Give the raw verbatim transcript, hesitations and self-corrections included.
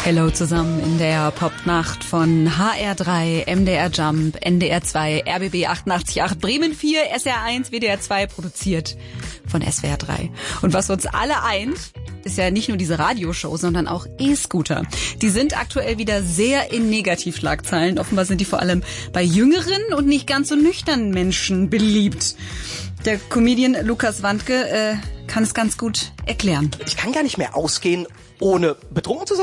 Hello zusammen in der Popnacht von H R drei, M D R Jump, N D R zwei, R B B achtundachtzig Komma acht, Bremen vier, S R eins, W D R zwei, produziert von S W R drei. Und was uns alle eint, ist ja nicht nur diese Radioshow, sondern auch E-Scooter. Die sind aktuell wieder sehr in Negativschlagzeilen. Offenbar sind die vor allem bei jüngeren und nicht ganz so nüchternen Menschen beliebt. Der Comedian Lukas Wandke äh, kann es ganz gut erklären. Ich kann gar nicht mehr ausgehen, ohne betrunken zu sein.